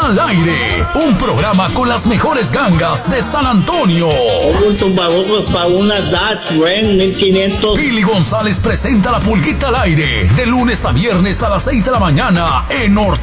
al aire, un programa con las mejores gangas de San Antonio. Un tumbabocos para una Dodge Ram 1500. Billy González presenta La Pulguita al aire, de lunes a viernes a las 6 de la mañana en Norte